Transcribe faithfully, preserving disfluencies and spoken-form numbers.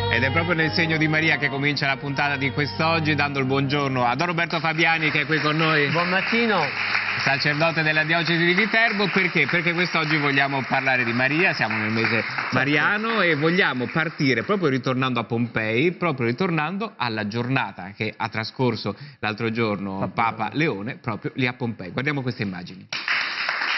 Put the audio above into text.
Ed è proprio nel segno di Maria che comincia la puntata di quest'oggi, dando il buongiorno a Don Roberto Fabiani, che è qui con noi. Buon mattino. Sacerdote della diocesi di Viterbo. Perché? Perché quest'oggi vogliamo parlare di Maria, siamo nel mese mariano e vogliamo partire proprio ritornando a Pompei, proprio ritornando alla giornata che ha trascorso l'altro giorno Papa Leone proprio lì a Pompei. Guardiamo queste immagini.